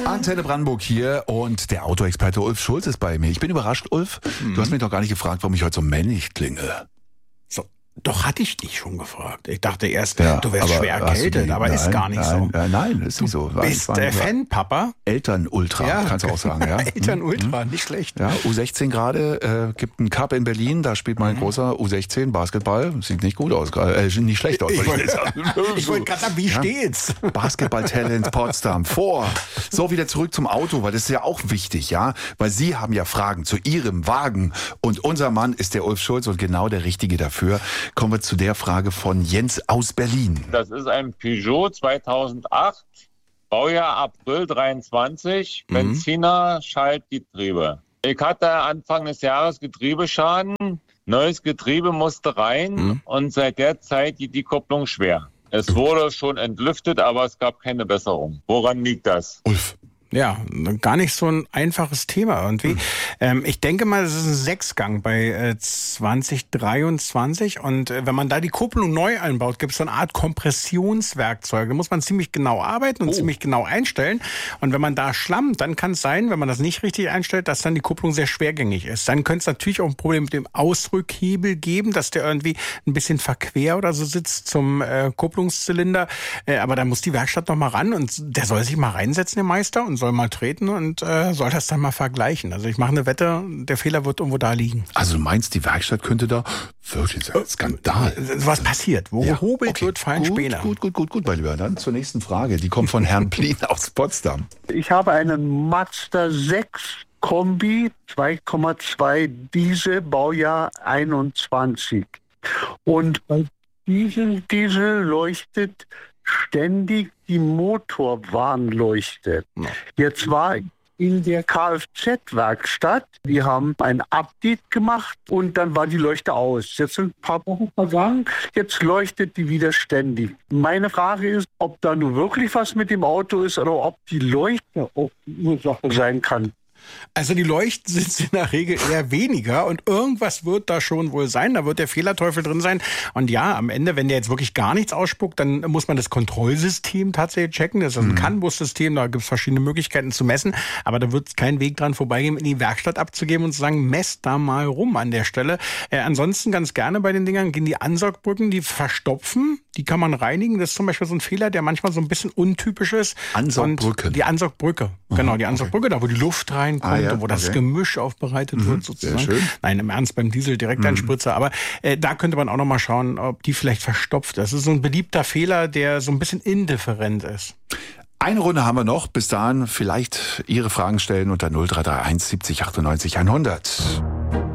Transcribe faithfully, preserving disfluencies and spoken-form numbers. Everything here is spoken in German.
Antenne Brandenburg hier und der Autoexperte Ulf Schulz ist bei mir. Ich bin überrascht, Ulf. Mhm. Du hast mich doch gar nicht gefragt, warum ich heute so männlich klinge. So, doch hatte ich dich schon gefragt. Ich dachte erst, Ja, du wärst aber schwer hast du erkältet, die- aber ist nein, gar nicht nein, so. Nein, nein, ist nicht so. Du bist War- äh, war- Fan-Papa? Elternultra, Ja. kannst du auch sagen, ja. Eltern-Ultra, nicht schlecht. Ja, U sechzehn gerade, äh, gibt einen Cup in Berlin, da spielt mein großer U sechzehn Basketball. Sieht nicht gut aus, gerade, äh, nicht schlecht aus. Ich wollte wollte ich sagen. ich wollte gerade sagen, wie Ja. steht's? Basketball-Talent Potsdam vor. So, wieder zurück zum Auto, weil das ist ja auch wichtig, ja? Weil Sie haben ja Fragen zu Ihrem Wagen und unser Mann ist der Ulf Schulz und genau der Richtige dafür. Kommen wir zu der Frage von Jens aus Berlin. Das ist ein Peugeot zweitausendacht, Baujahr April dreiundzwanzig, Mhm. Benziner, Schaltgetriebe. Ich hatte Anfang des Jahres Getriebeschaden, neues Getriebe musste rein Mhm. und seit der Zeit geht die Kupplung schwer. Es wurde schon entlüftet, aber es gab keine Besserung. Woran liegt das? Ulf. Ja, gar nicht so ein einfaches Thema irgendwie. Ähm, ich denke mal, es ist ein Sechsgang bei äh, zwanzig dreiundzwanzig und äh, wenn man da die Kupplung neu einbaut, gibt es so eine Art Kompressionswerkzeug. Da muss man ziemlich genau arbeiten und Oh. ziemlich genau einstellen. Und wenn man da schlammt, dann kann es sein, wenn man das nicht richtig einstellt, dass dann die Kupplung sehr schwergängig ist. Dann könnte es natürlich auch ein Problem mit dem Ausrückhebel geben, dass der irgendwie ein bisschen verquer oder so sitzt zum äh, Kupplungszylinder. Äh, aber da muss die Werkstatt noch mal ran und der soll sich mal reinsetzen, der Meister, und soll mal treten und äh, soll das dann mal vergleichen. Also ich mache eine Wette, der Fehler wird irgendwo da liegen. Also du meinst, die Werkstatt könnte da wirklich sein Skandal. Was passiert? Wo Ja, gehobelt okay. wird, fallen gut, Späne. Gut, gut, gut, gut, mein Lieber. Dann zur nächsten Frage. Die kommt von Herrn Plien aus Potsdam. Ich habe einen Mazda sechs Kombi zwei Komma zwei Diesel, Baujahr einundzwanzig. Und bei diesem Diesel leuchtet ständig die Motorwarnleuchte. Jetzt war ich in der Kfz-Werkstatt. Die haben ein Update gemacht und dann war die Leuchte aus. Jetzt sind ein paar Wochen vergangen, jetzt leuchtet die wieder ständig. Meine Frage ist, ob da nun wirklich was mit dem Auto ist oder ob die Leuchte auch die Ursache sein kann. Also die Leuchten sind in der Regel eher weniger und irgendwas wird da schon wohl sein, da wird der Fehlerteufel drin sein. Und ja, am Ende, wenn der jetzt wirklich gar nichts ausspuckt, dann muss man das Kontrollsystem tatsächlich checken. Das ist ein Mhm. CAN-Bus-System, da gibt es verschiedene Möglichkeiten zu messen, aber da wird es keinen Weg dran vorbeigehen, in die Werkstatt abzugeben und zu sagen, messt da mal rum an der Stelle. Äh, ansonsten ganz gerne bei den Dingern gehen die Ansaugbrücken, die verstopfen, die kann man reinigen. Das ist zum Beispiel so ein Fehler, der manchmal so ein bisschen untypisch ist. Ansaugbrücken? Und die Ansaugbrücke, genau, die Ansaugbrücke, da wo die Luft reinkommt Ah, ja, und wo das okay. Gemisch aufbereitet wird sozusagen. sehr schön. Nein, im Ernst, beim Diesel direkt ein Spritzer. Aber äh, da könnte man auch noch mal schauen, ob die vielleicht verstopft ist. Das ist so ein beliebter Fehler, der so ein bisschen indifferent ist. Eine Runde haben wir noch. Bis dahin vielleicht Ihre Fragen stellen unter null drei drei eins siebzig achtundneunzig hundert.